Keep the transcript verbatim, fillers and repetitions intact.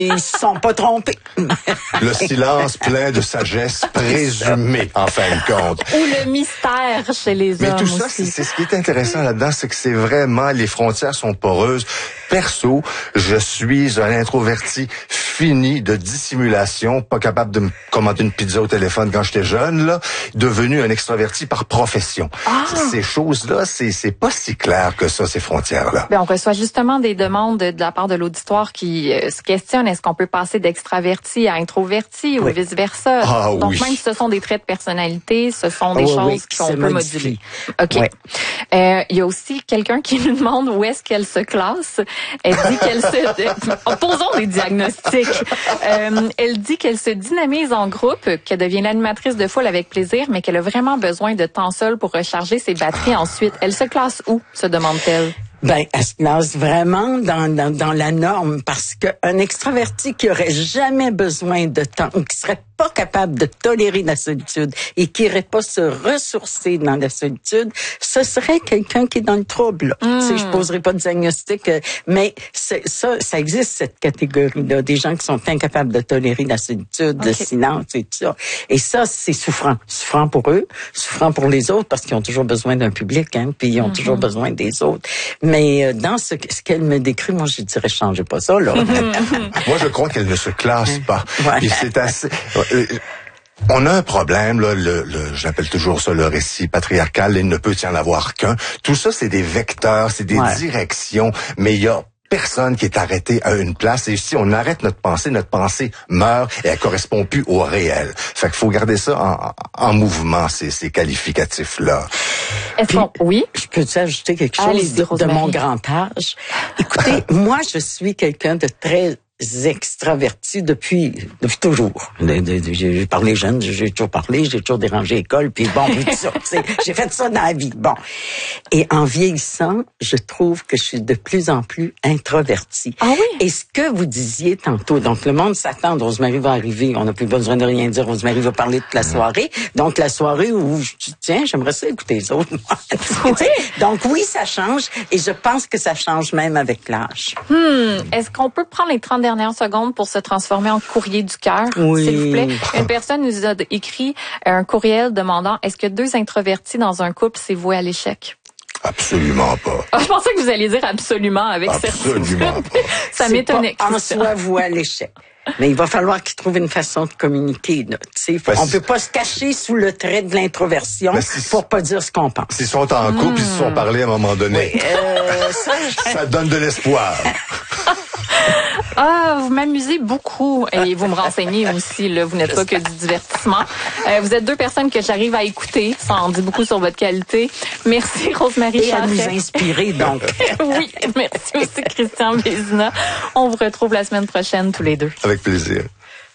ils se sont pas trompés. Le silence plein de sagesse présumée, en fin de compte. Ou le mystère chez les Mais hommes tout ça, aussi. c'est, c'est ce qui est intéressant là-dedans, c'est que c'est vraiment, les frontières sont poreuses. Perso, je suis un introverti fini de dissimulation, pas capable de me commander une pizza au téléphone quand j'étais jeune, là, devenu un extraverti par profession. Ah. Ces choses-là, c'est, c'est pas si clair que ça, ces frontières-là. Ben, on reçoit justement des demandes de, de la part de l'auditoire qui euh, se questionnent, est-ce qu'on peut passer d'extraverti à introverti ou Oui. vice-versa? Ah, Donc, oui. même si ce sont des traits de personnalité, ce sont des Oui, choses oui, qui qu'on se peut modifient. moduler. OK. Oui. Euh, il y a aussi quelqu'un qui nous demande où est-ce qu'elle se classe. Elle dit qu'elle se... Posons des diagnostics. Euh, elle dit qu'elle se dynamise en groupe, qu'elle devient l'animatrice de foule avec plaisir, mais qu'elle a vraiment besoin de temps seul pour recharger ses batteries ensuite. Elle se classe où, se demande-t-elle? Ben, elle se classe vraiment dans, dans, dans la norme parce qu'un extraverti qui aurait jamais besoin de temps ou qui serait pas capable de tolérer la solitude et qui irait pas se ressourcer dans la solitude, ce serait quelqu'un qui est dans le trouble. Là. Mm. Tu sais, je poserai pas de diagnostic, euh, mais c'est, ça, ça existe cette catégorie-là, des gens qui sont incapables de tolérer la solitude, Okay. le silence et tout ça. Et ça, c'est souffrant, souffrant pour eux, souffrant pour les autres parce qu'ils ont toujours besoin d'un public, hein, puis ils ont mm-hmm. toujours besoin des autres. Mais euh, dans ce, ce qu'elle me décrit, moi, je dirais, changez pas ça, là. Moi, je crois qu'elle ne se classe pas. Ouais. Et c'est assez... On a un problème, là, le, le, j'appelle toujours ça le récit patriarcal, il ne peut y en avoir qu'un. Tout ça, c'est des vecteurs, c'est des ouais. directions, mais il y a personne qui est arrêté à une place. Et si on arrête notre pensée, notre pensée meurt et elle correspond plus au réel. Fait qu'il faut garder ça en, en mouvement, ces, ces qualificatifs-là. Est-ce Puis, qu'on... Oui? Je peux ajouter quelque chose Allez-y, de, de Rosemary. mon grand âge? Écoutez, moi, je suis quelqu'un de très extraverti depuis depuis toujours. J'ai parlé jeune, j'ai toujours parlé, j'ai toujours dérangé l'école, puis bon, puis tout ça. J'ai fait ça dans la vie. Bon. Et en vieillissant, je trouve que je suis de plus en plus introvertie. Ah oui? Et ce que vous disiez tantôt, donc le monde s'attend, Rosemary va arriver, on n'a plus besoin de rien dire, Rosemary va parler toute la soirée. Donc la soirée où je dis, tiens, j'aimerais ça écouter les autres. Oui. Donc oui, ça change, et je pense que ça change même avec l'âge. Hmm. Est-ce qu'on peut prendre les trente dernières secondes pour se transformer en courrier du cœur, oui. s'il vous plaît? Une personne nous a écrit un courriel demandant est-ce que deux introvertis dans un couple, c'est voué à l'échec? Absolument pas. Ah, je pensais que vous alliez dire absolument avec Absolument certitude. pas. Ça C'est m'étonnait. pas en soi voué à l'échec. Mais il va falloir qu'ils trouvent une façon de communiquer. Là. Tu sais, Ben, on si... peut pas se cacher sous le trait de l'introversion ben, si... pour pas dire ce qu'on pense. S'ils sont en couple, mmh. ils se sont parlé à un moment donné. Oui, euh, ça, ça donne de l'espoir. Ah, vous m'amusez beaucoup et vous me renseignez aussi. Là, vous n'êtes pas que du divertissement. Euh, vous êtes deux personnes que j'arrive à écouter. Ça en dit beaucoup sur votre qualité. Merci, Rosemary et à Charret. nous inspirer, donc. Oui, merci aussi, Christian Vézina. On vous retrouve la semaine prochaine, tous les deux. Avec plaisir.